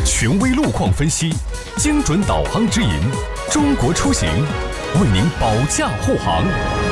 权威路况分析，精准导航指引，中国出行为您保驾护航。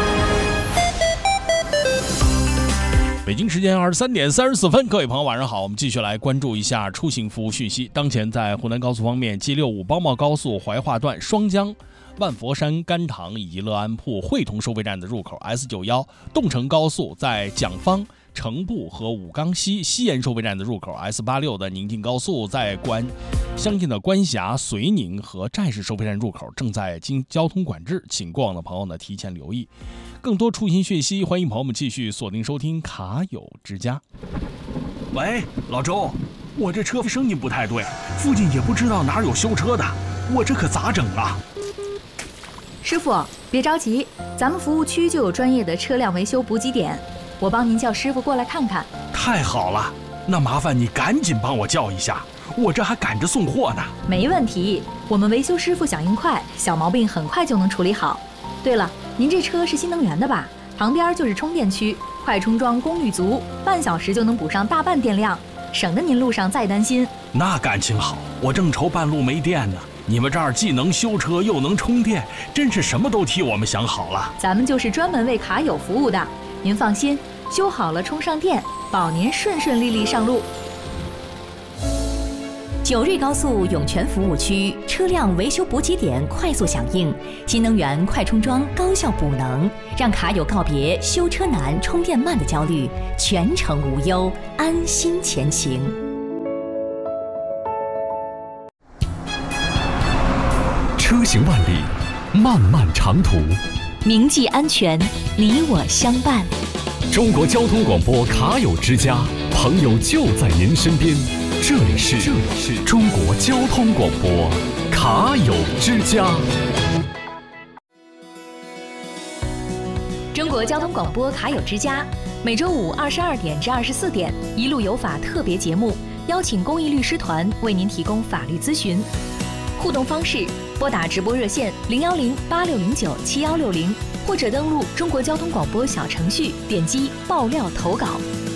北京时间23点34分，各位朋友晚上好，我们继续来关注一下出行服务讯息。当前在湖南高速方面，G65包茂高速怀化段双江、万佛山、甘塘以及乐安铺、汇同收费站的入口 S91， 东成高速在蒋方、城步和武冈西西延收费站的入口 S86 的宁晋高速在相近的关峡、遂宁和寨市收费站入口正在经交通管制，请过往的朋友呢提前留意。更多出行讯息，欢迎朋友们继续锁定收听卡友之家。 喂，老周，我这车声音不太对，附近也不知道哪有修车的，我这可咋整啊？ 师傅，别着急，咱们服务区就有专业的车辆维修补给点，我帮您叫师傅过来看看。 太好了，那麻烦你赶紧帮我叫一下，我这还赶着送货呢。 没问题，我们维修师傅响应快，小毛病很快就能处理好。对了，您这车是新能源的吧？旁边就是充电区，快充桩功率足，半小时就能补上大半电量，省得您路上再担心。 那感情好，我正愁半路没电呢。你们这儿既能修车又能充电，真是什么都替我们想好了。 咱们就是专门为卡友服务的，您放心，修好了充上电，保您顺顺利利上路。 九瑞高速涌泉服务区车辆维修补给点快速响应，新能源快充桩高效补能，让卡友告别修车难、充电慢的焦虑，全程无忧，安心前行。 车行万里，漫漫长途， 铭记安全，你我相伴。 中国交通广播卡友之家，朋友就在您身边。这里是中国交通广播卡友之家。 中国交通广播卡友之家，每周五22点至24点，一路有法特别节目，邀请公益律师团为您提供法律咨询。互动方式：拨打直播热线010-8609-7160，或者登录中国交通广播小程序，点击爆料投稿。